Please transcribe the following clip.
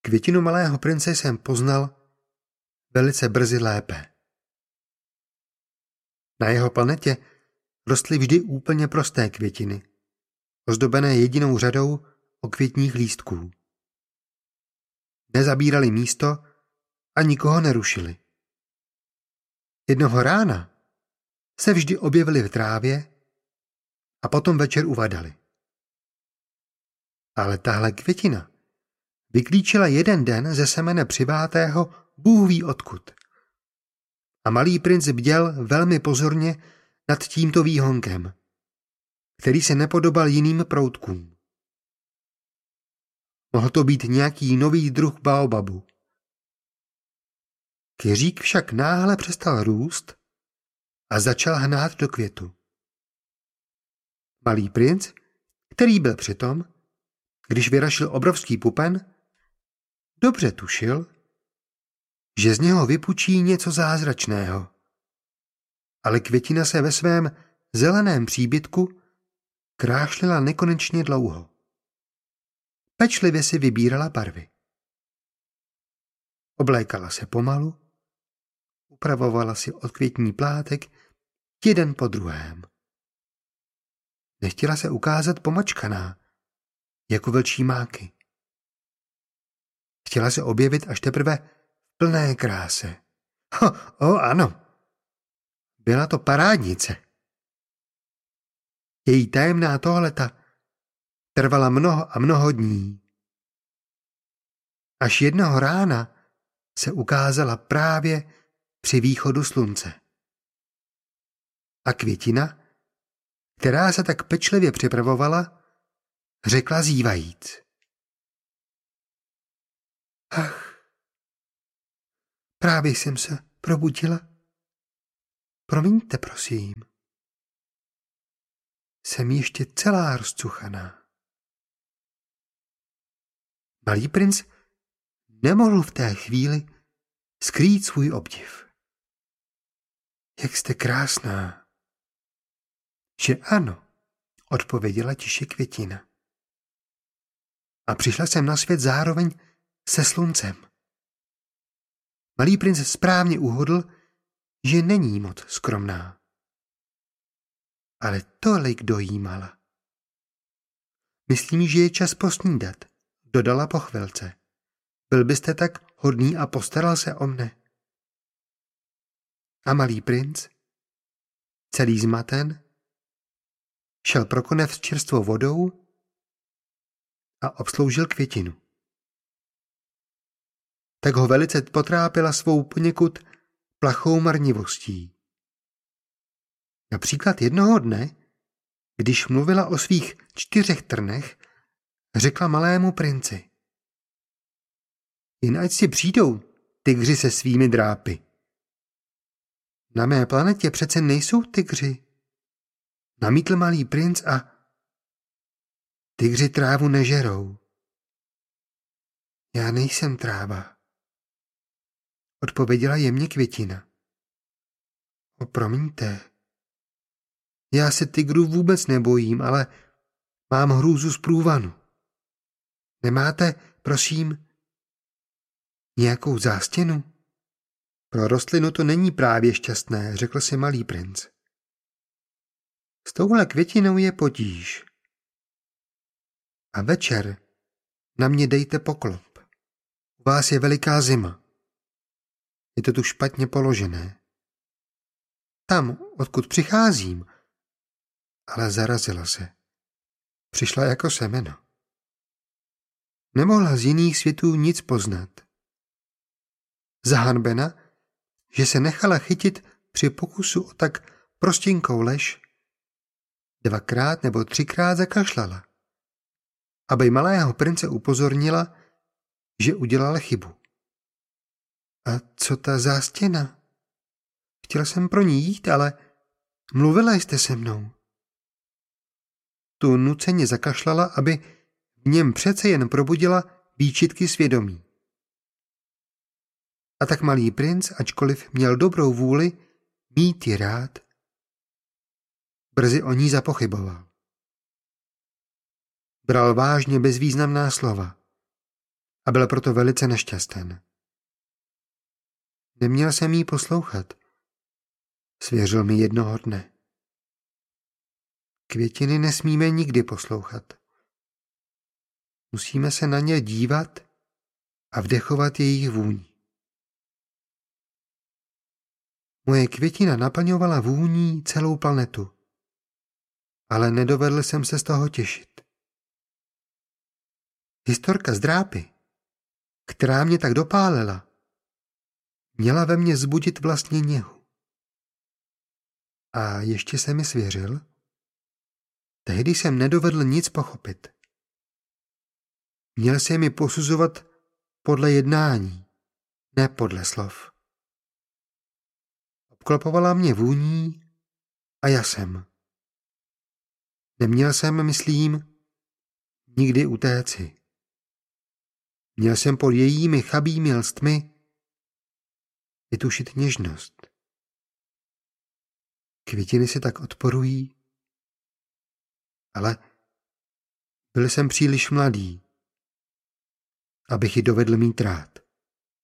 Květinu malého prince jsem poznal velice brzy lépe. Na jeho planetě rostly vždy úplně prosté květiny, ozdobené jedinou řadou okvětních lístků. Nezabírali místo a nikoho nerušili. Jednoho rána se vždy objevili v trávě a potom večer uvadali. Ale tahle květina vyklíčila jeden den ze semene přivátého Bůh ví odkud. A malý princ bděl velmi pozorně nad tímto výhonkem, který se nepodobal jiným proutkům. Mohl to být nějaký nový druh baobabu. Keřík však náhle přestal růst a začal hnát do květu. Malý princ, který byl přitom, když vyrašil obrovský pupen, dobře tušil, že z něho vypučí něco zázračného. Ale květina se ve svém zeleném příbytku krášlila nekonečně dlouho. Pečlivě si vybírala barvy. Oblékala se pomalu, upravovala si odkvětní plátek jeden po druhém. Nechtěla se ukázat pomačkaná, jako vlčí máky. Chtěla se objevit až teprve v plné kráse. Ano, byla to parádnice. Její tajemná tohleta trvala mnoho a mnoho dní. Až jednoho rána se ukázala právě při východu slunce. A květina, která se tak pečlivě připravovala, řekla zívajíc: Ach, právě jsem se probudila. Promiňte, prosím. Jsem ještě celá rozcuchaná. Malý princ nemohl v té chvíli skrýt svůj obdiv. Jak jste krásná. Že ano, odpověděla tiše květina. A přišla jsem na svět zároveň se sluncem. Malý princ správně uhodl, že není moc skromná. Ale tolik dojímala. Myslím, že je čas posnídat, dodala po chvilce. Byl byste tak hodný a postaral se o mne. A malý princ, celý zmaten, šel pro konev s čerstvou vodou a obsloužil květinu. Tak ho velice potrápila svou poněkud plachou marnivostí. Například jednoho dne, když mluvila o svých 4 trnech, řekla malému princi: Jen ať si přijdou tygři se svými drápy. Na mé planetě přece nejsou tygři. Namítl malý princ a tygři trávu nežerou. Já nejsem tráva, odpověděla jemně květina. Promiňte, já se tygrů vůbec nebojím, ale mám hrůzu z průvanu. Nemáte, prosím, nějakou zástěnu? Pro rostlinu to není právě šťastné, řekl si malý princ. S touhle květinou je potíž. A večer na mě dejte poklop. U vás je veliká zima. Je to tu špatně položené. Tam, odkud přicházím, ale zarazila se. Přišla jako semeno. Nemohla z jiných světů nic poznat. Zahanbena, že se nechala chytit při pokusu o tak prostinkou lež, 2krát nebo 3krát zakašlala, aby malého prince upozornila, že udělala chybu. A co ta zástěna? Chtěla jsem pro ní jít, ale mluvila jste se mnou. Tu nuceně zakašlala, aby v něm přece jen probudila výčitky svědomí. A tak malý princ, ačkoliv měl dobrou vůli mít ji rád, brzy o ní zapochyboval. Bral vážně bezvýznamná slova a byl proto velice nešťasten. Neměl jsem jí poslouchat, svěřil mi jednoho dne. Květiny nesmíme nikdy poslouchat. Musíme se na ně dívat a vdechovat jejich vůni. Moje květina naplňovala vůní celou planetu, ale nedovedl jsem se z toho těšit. Historka z drápy, která mě tak dopálila, měla ve mně zbudit vlastně něhu. A ještě se mi svěřil? Tehdy jsem nedovedl nic pochopit. Měl jsem mi posuzovat podle jednání, ne podle slov. Obklopovala mě vůní a já jsem. Neměl jsem, myslím, nikdy utéci. Měl jsem pod jejími chabými lstmi vytušit něžnost. Květiny si tak odporují, ale byl jsem příliš mladý, abych ji dovedl mít rád.